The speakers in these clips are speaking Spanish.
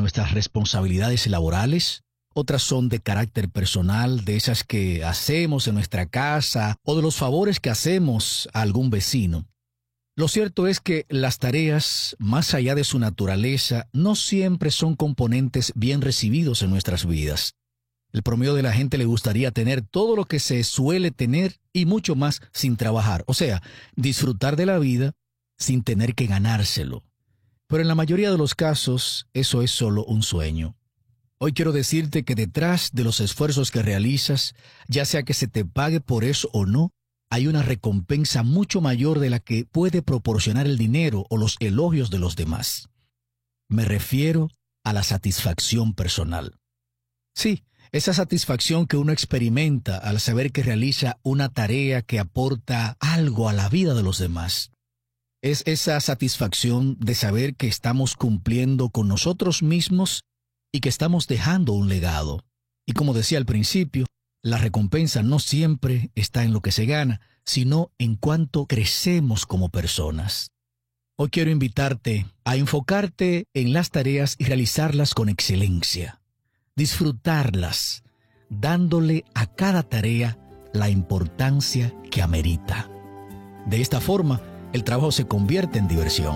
nuestras responsabilidades laborales, otras son de carácter personal, de esas que hacemos en nuestra casa o de los favores que hacemos a algún vecino. Lo cierto es que las tareas, más allá de su naturaleza, no siempre son componentes bien recibidos en nuestras vidas. El promedio de la gente le gustaría tener todo lo que se suele tener y mucho más sin trabajar, o sea, disfrutar de la vida sin tener que ganárselo. Pero en la mayoría de los casos, eso es solo un sueño. Hoy quiero decirte que detrás de los esfuerzos que realizas, ya sea que se te pague por eso o no, hay una recompensa mucho mayor de la que puede proporcionar el dinero o los elogios de los demás. Me refiero a la satisfacción personal. Sí, esa satisfacción que uno experimenta al saber que realiza una tarea que aporta algo a la vida de los demás. Es esa satisfacción de saber que estamos cumpliendo con nosotros mismos y que estamos dejando un legado. Y como decía al principio, la recompensa no siempre está en lo que se gana, sino en cuánto crecemos como personas. Hoy quiero invitarte a enfocarte en las tareas y realizarlas con excelencia. Disfrutarlas, dándole a cada tarea la importancia que amerita. De esta forma, el trabajo se convierte en diversión.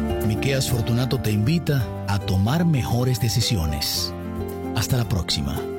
Miqueas Fortunato te invita a tomar mejores decisiones. Hasta la próxima.